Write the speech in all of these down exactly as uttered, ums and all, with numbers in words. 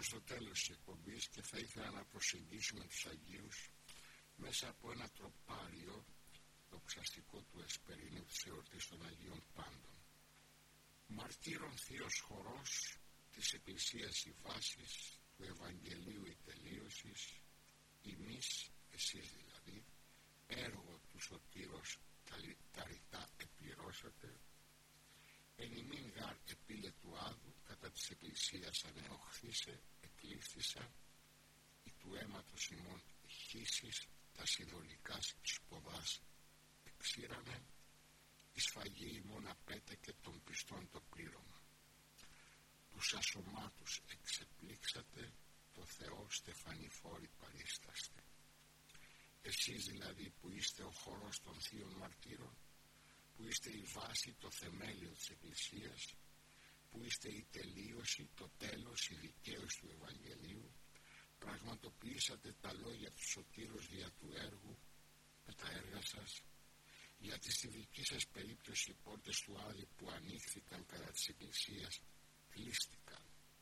προς το τέλος της εκπομπής και θα ήθελα να προσεγγίσουμε τους Αγίους μέσα από ένα τροπάριο δοξαστικό του Εσπερινίου της εορτής των Αγίων Πάντων. Μαρτύρων θείος χορός της Εκκλησίας η βάσης, του Ευαγγελίου η τελείωσης, ημείς, εσείς δηλαδή, έργο του Σωτήρος τα ρητά επληρώσατε, εν ημίν γάρ επίλε του άδου, κατά της Εκκλησίας ανεοχθήσε, εκλήφθησα, ή του αίματος ημών χύσεις, τα συνδολικάς σποδάς εξήραμε, η σφαγή ημών απέτεκε των πιστών το πλήρωμα. Τους ασωμάτους εξεπλήξατε, το Θεό στεφανηφόροι παρίσταστε. Εσείς δηλαδή που είστε ο χορός των θείων μαρτύρων, που είστε η βάση, το θεμέλιο της Εκκλησίας, που είστε η τελείωση, το τέλος, η δικαίωση του Ευαγγελίου, πραγματοποιήσατε τα λόγια του Σωτήρος δια του έργου με τα έργα σας, γιατί στη δική σας περίπτωση οι πόρτες του Άδη που ανοίχθηκαν κατά της Εκκλησίας κλείστηκαν.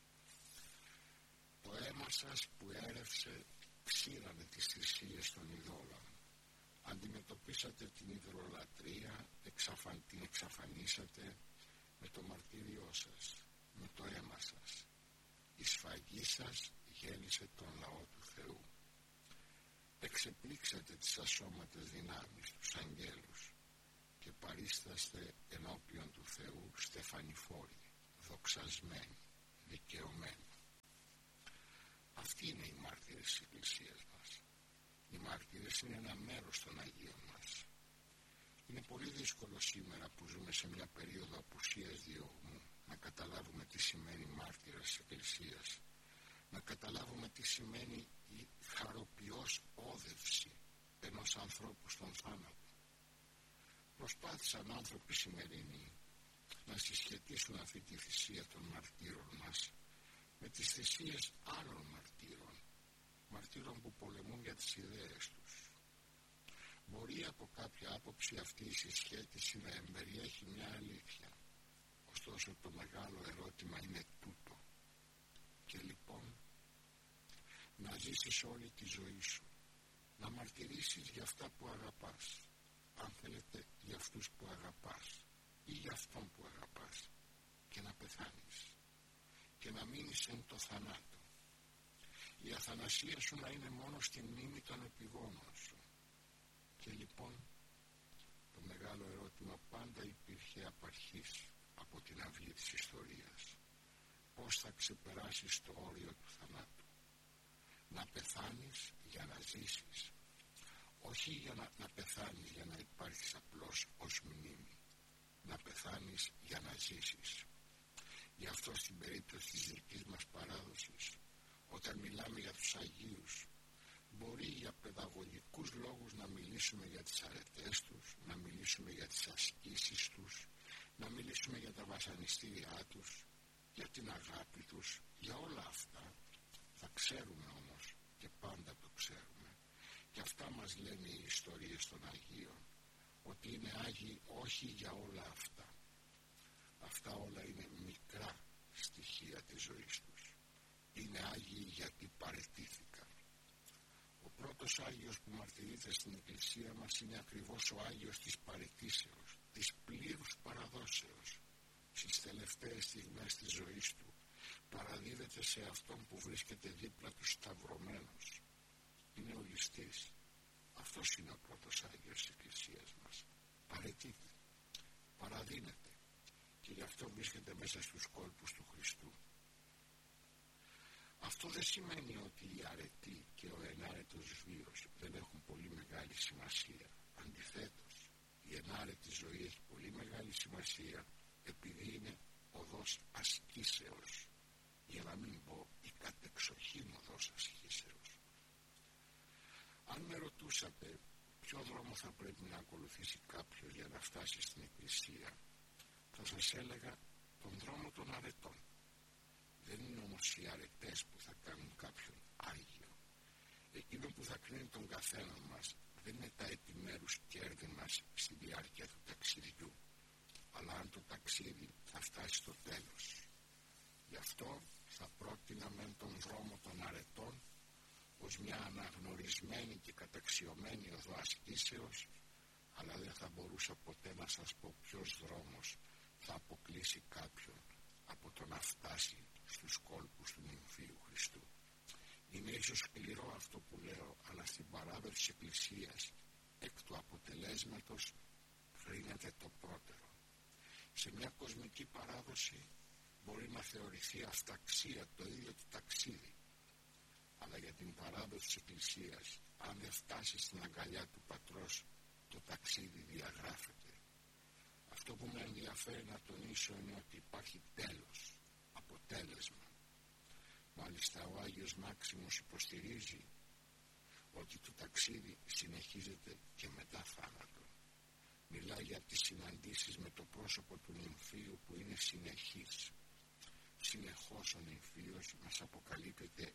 Το αίμα σας που έρευσε ξήρανε τις θυσίες των ειδόλων. Αντιμετωπίσατε την ιδωλολατρία, εξαφαν, την εξαφανίσατε με το μαρτύριό σας, με το αίμα σας. Η σφαγή σας γέννησε τον λαό του Θεού. Εξεπλήξατε τις ασώματες δυνάμεις, τους αγγέλους, και παρίσταστε ενώπιον του Θεού στεφανηφόροι, δοξασμένοι, δικαιωμένοι. Αυτοί είναι οι μάρτυρες της Εκκλησίας μας. Οι μάρτυρες είναι ένα μέρος των Αγίων μας. Είναι πολύ δύσκολο σήμερα που ζούμε σε μια περίοδο απουσίας διωγμού να καταλάβουμε τι σημαίνει μάρτυρας της Εκκλησίας, να καταλάβουμε τι σημαίνει η χαροποιός όδευση ενός ανθρώπου στον θάνατο. Προσπάθησαν άνθρωποι σημερινοί να συσχετίσουν αυτή τη θυσία των μαρτύρων μας με τις θυσίες άλλων μαρτύρων, μαρτύρων που πολεμούν για τις ιδέες τους. Μπορεί από κάποια άποψη αυτή η συσχέτιση να εμπεριέχει μια αλήθεια, ωστόσο το μεγάλο ερώτημα είναι τούτο. Και λοιπόν, να ζήσεις όλη τη ζωή σου, να μαρτυρήσεις για αυτά που αγαπάς, αν θέλετε για αυτούς που αγαπάς ή για αυτόν που αγαπάς, και να πεθάνεις και να μείνεις εν το θανάτο. Η αθανασία σου να είναι μόνο στη μνήμη των επιγόνων σου. Και λοιπόν το μεγάλο ερώτημα πάντα υπήρχε απ' αρχής, από την αυγή της ιστορίας. Πώς θα ξεπεράσεις το όριο του θανάτου? Να πεθάνεις για να ζήσεις, όχι για να, να πεθάνεις για να υπάρχεις απλώς ως μνήμη. Να πεθάνεις για να ζήσεις. Γι' αυτό στην περίπτωση της δικής μας παράδοσης, όταν μιλάμε για τους Αγίους, μπορεί για παιδαγωγικούς λόγους να μιλήσουμε για τις αρετές τους, να μιλήσουμε για τις ασκήσεις τους, να μιλήσουμε για τα βασανιστήριά τους, για την αγάπη τους, για όλα αυτά. Θα ξέρουμε όμως, και πάντα το ξέρουμε, και αυτά μας λένε οι ιστορίες των Αγίων, ότι είναι Άγιοι όχι για όλα αυτά. Αυτά όλα είναι μικρά στοιχεία της ζωής τους. Είναι Άγιοι γιατί παραιτήθηκαν. Ο πρώτος Άγιος που μαρτυρείται στην Εκκλησία μας είναι ακριβώς ο Άγιος της παραιτήσεως, της πλήρους παραδόσεως. Στις τελευταίες στιγμές της ζωής του παραδίδεται σε αυτόν που βρίσκεται δίπλα του σταυρωμένος. Είναι ο ληστής. Αυτός είναι ο πρώτος Άγιος της Εκκλησίας μας. Παραιτείται, παραδίνεται, και γι' αυτό βρίσκεται μέσα στους κόλπους του Χριστού. Αυτό δεν σημαίνει ότι η αρετή και ο ενάρετος βίος δεν έχουν πολύ μεγάλη σημασία. Αντιθέτως, η ενάρετη ζωή έχει πολύ μεγάλη σημασία, επειδή είναι οδός ασκήσεως, για να μην πω η κατεξοχήν οδός ασκήσεως. Αν με ρωτούσατε ποιο δρόμο θα πρέπει να ακολουθήσει κάποιος για να φτάσει στην Εκκλησία, θα σας έλεγα τον δρόμο των αρετών. Δεν είναι όμως οι αρετές που θα κάνουν κάποιον Άγιο. Εκείνο που θα κρίνει τον καθένα μας δεν είναι τα επιμέρους κέρδη μας στη διάρκεια του ταξιδιού, αλλά αν το ταξίδι θα φτάσει στο τέλος. Γι' αυτό Θα πρότεινα μεν τον δρόμο των αρετών ως μια αναγνωρισμένη και καταξιωμένη οδό ασκήσεως, αλλά δεν θα μπορούσα ποτέ να σας πω ποιος δρόμος θα αποκλείσει κάποιον από το να φτάσει στους κόλπους του νυμφίου Χριστού. Είναι ίσως σκληρό αυτό που λέω, αλλά στην παράδοση της Εκκλησίας εκ του αποτελέσματος κρίνεται το πρώτερο. Σε μια κοσμική παράδοση μπορεί να θεωρηθεί αυταξία το ίδιο το ταξίδι, αλλά για την παράδοση της Εκκλησίας, αν δεν φτάσει στην αγκαλιά του Πατρός, το ταξίδι διαγράφεται. Αυτό που με ενδιαφέρει να τονίσω είναι ότι υπάρχει τέλος, αποτέλεσμα. Μάλιστα ο Άγιος Μάξιμος υποστηρίζει ότι το ταξίδι συνεχίζεται και μετά θάνατο. Μιλάει για τις συναντήσεις με το πρόσωπο του νυμφίου που είναι συνεχής. Συνεχώς ο νυμφίος μας αποκαλύπτεται